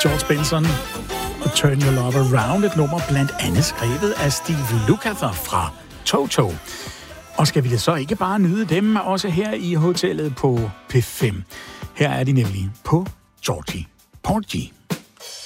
George Benson og Turn Your Love Around, et nummer blandt andet skrevet af Steve Lukather fra Toto. Og skal vi da så ikke bare nyde dem også her i hotellet på P5? Her er de nemlig på Georgie Porgy.